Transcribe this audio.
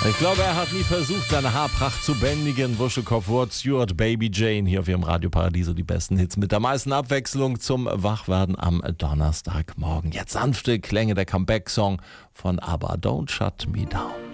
Ich glaube, er hat nie versucht, seine Haarpracht zu bändigen. Wuschelkopf, Rod Stewart, Baby Jane, hier auf ihrem Radio Paradiso, die besten Hits mit der meisten Abwechslung zum Wachwerden am Donnerstagmorgen. Jetzt sanfte Klänge, der Comeback-Song von ABBA, Don't Shut Me Down.